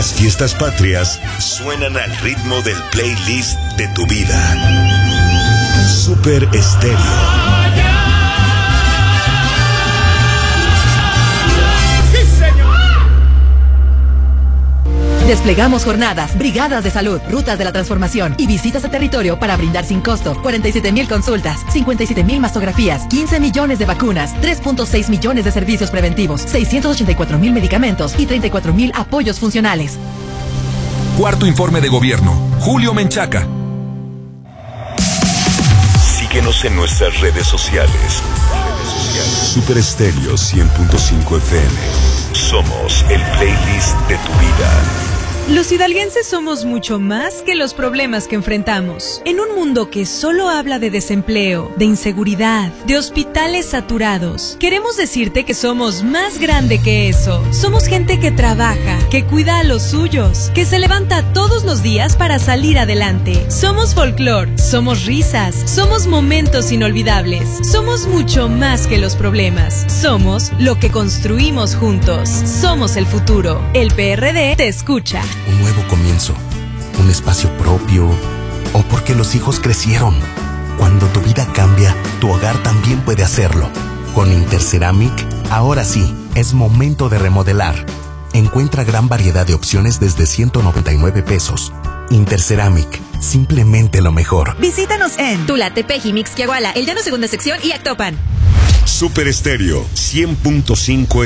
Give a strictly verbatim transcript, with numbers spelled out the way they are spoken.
Las fiestas patrias suenan al ritmo del playlist de tu vida. Super Estéreo. Desplegamos jornadas, brigadas de salud, rutas de la transformación y visitas a territorio para brindar sin costo cuarenta y siete mil consultas, cincuenta y siete mil mastografías, quince millones de vacunas, tres punto seis millones de servicios preventivos, seiscientos ochenta y cuatro mil medicamentos y treinta y cuatro mil apoyos funcionales. Cuarto informe de gobierno. Julio Menchaca. Síguenos en nuestras redes sociales. Redes sociales. Super Estéreo cien punto cinco F M. Somos el playlist de tu vida. Los hidalguenses somos mucho más que los problemas que enfrentamos. En un mundo que solo habla de desempleo, de inseguridad, de hospitales saturados, queremos decirte que somos más grande que eso. Somos gente que trabaja, que cuida a los suyos, que se levanta todos los días para salir adelante. Somos folclor, somos risas, somos momentos inolvidables. Somos mucho más que los problemas. Somos lo que construimos juntos. Somos el futuro. El P R D te escucha. Un nuevo comienzo, un espacio propio, o porque los hijos crecieron. Cuando tu vida cambia, tu hogar también puede hacerlo. Con Interceramic, ahora sí, es momento de remodelar. Encuentra gran variedad de opciones desde ciento noventa y nueve pesos. Interceramic, simplemente lo mejor. Visítanos en Tula, Tepeji, Mixquiahuala, El Llano Segunda Sección y Actopan. Super Estéreo cien punto cinco